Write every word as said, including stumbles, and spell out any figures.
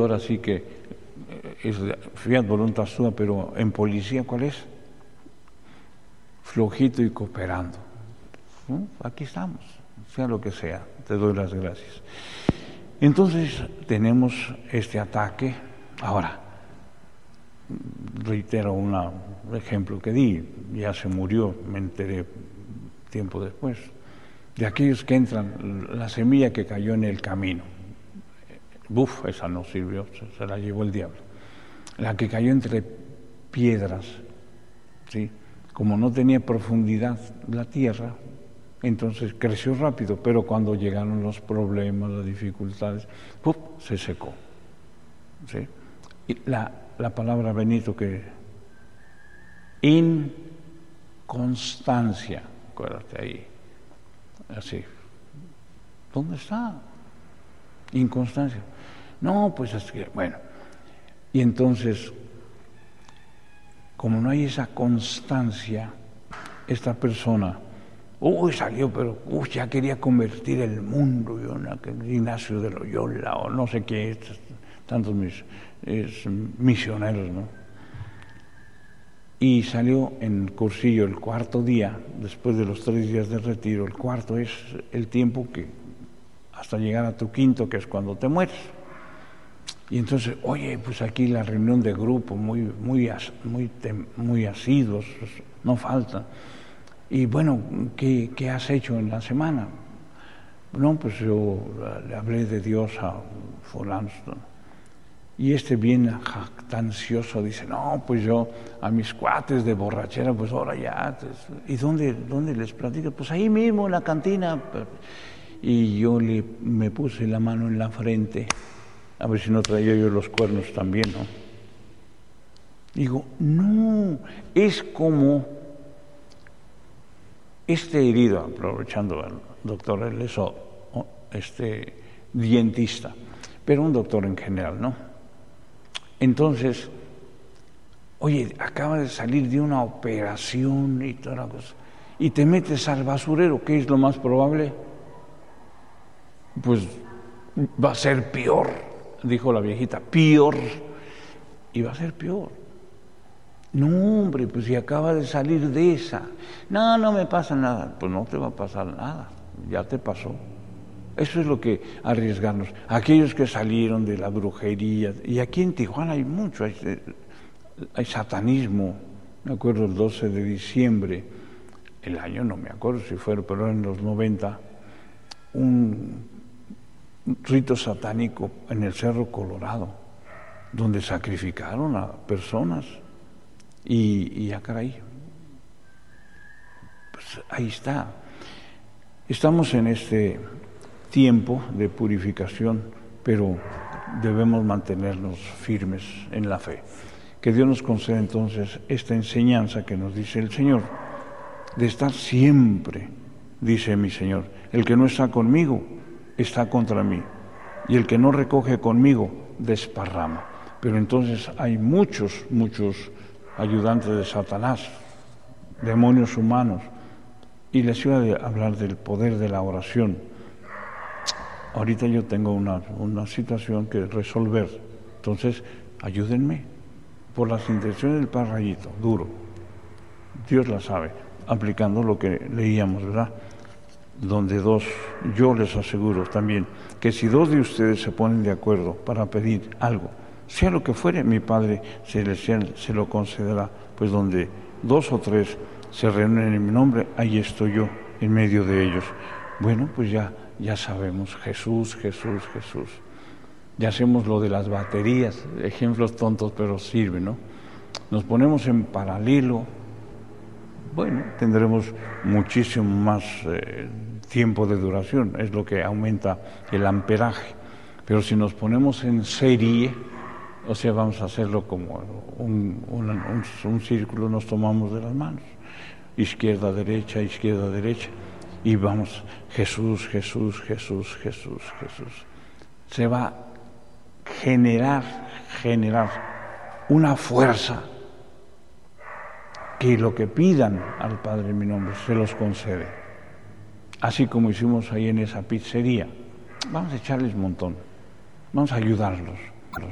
ahora sí que es fiat voluntas tua, pero en policía, ¿cuál es? Flojito y cooperando. ¿No? Aquí estamos, sea lo que sea, te doy las gracias. Entonces tenemos este ataque. Ahora, reitero un ejemplo que di, ya se murió, me enteré tiempo después, de aquellos que entran, la semilla que cayó en el camino. Buf, esa no sirvió, se, se la llevó el diablo. La que cayó entre piedras, ¿sí? Como no tenía profundidad la tierra, entonces creció rápido, pero cuando llegaron los problemas, las dificultades, ¡puf!, se secó. ¿Sí? Y la, la palabra, Benito, que inconstancia, acuérdate ahí, así. ¿Dónde está? Inconstancia. No, pues es que, bueno. Y entonces, como no hay esa constancia, esta persona, uy, salió, pero uy, ya quería convertir el mundo, yo, Ignacio de Loyola, o no sé qué, tantos mis, es, misioneros, ¿no? Y salió en cursillo el cuarto día, después de los tres días de retiro. El cuarto es el tiempo que, hasta llegar a tu quinto, que es cuando te mueres. Y entonces, oye, pues aquí la reunión de grupo, muy, muy, muy, muy asiduos, no falta. Y bueno, ¿qué, qué has hecho en la semana? No, pues yo le hablé de Dios a fulano. Y este bien jactancioso dice, no, pues yo a mis cuates de borrachera, pues ahora ya. ¿Y dónde, dónde les platico? Pues ahí mismo en la cantina. Y yo le, me puse la mano en la frente, a ver si no traía yo los cuernos también, ¿no? Digo, no, es como este herido, aprovechando al doctor, él es este, dientista, pero un doctor en general, ¿no? Entonces, oye, acaba de salir de una operación y toda la cosa, y te metes al basurero, ¿qué es lo más probable? Pues va a ser peor, dijo la viejita, peor, y va a ser peor. No, hombre, pues si acaba de salir de esa, no, no me pasa nada, pues no te va a pasar nada, ya te pasó. Eso es lo que arriesgarnos. Aquellos que salieron de la brujería, y aquí en Tijuana hay mucho, hay, hay satanismo. Me acuerdo el doce de diciembre, el año no me acuerdo si fue, pero en los noventa, un rito satánico en el Cerro Colorado, donde sacrificaron a personas. Y, y ya caray, pues ahí está. Estamos en este tiempo de purificación, pero debemos mantenernos firmes en la fe. Que Dios nos conceda entonces esta enseñanza que nos dice el Señor, de estar siempre, dice mi Señor, el que no está conmigo está contra mí, y el que no recoge conmigo desparrama. Pero entonces hay muchos, muchos ayudantes de Satanás, demonios humanos, y les iba a hablar del poder de la oración. Ahorita yo tengo una, una situación que resolver, entonces ayúdenme por las intenciones del parrayito, duro. Dios la sabe, aplicando lo que leíamos, ¿verdad? Donde dos, yo les aseguro también, que si dos de ustedes se ponen de acuerdo para pedir algo, sea lo que fuere, mi Padre Celestial se lo concederá, pues donde dos o tres se reúnen en mi nombre, ahí estoy yo, en medio de ellos. Bueno, pues ya, ya sabemos, Jesús, Jesús, Jesús. Ya hacemos lo de las baterías, ejemplos tontos, pero sirven, ¿no? Nos ponemos en paralelo, bueno, tendremos muchísimo más eh, tiempo de duración, es lo que aumenta el amperaje. Pero si nos ponemos en serie, o sea, vamos a hacerlo como un, un, un, un círculo, nos tomamos de las manos, izquierda, derecha, izquierda, derecha, y vamos, Jesús, Jesús, Jesús, Jesús, Jesús. Se va a generar, generar una fuerza que lo que pidan al Padre en mi nombre se los concede. Así como hicimos ahí en esa pizzería, vamos a echarles un montón, vamos a ayudarlos.